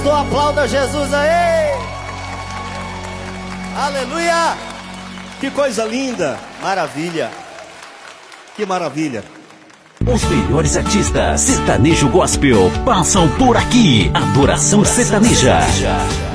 Então aplauda Jesus aí. Aleluia. Que coisa linda. Maravilha. Que maravilha. Os melhores artistas sertanejo gospel passam por aqui. Adoração sertaneja.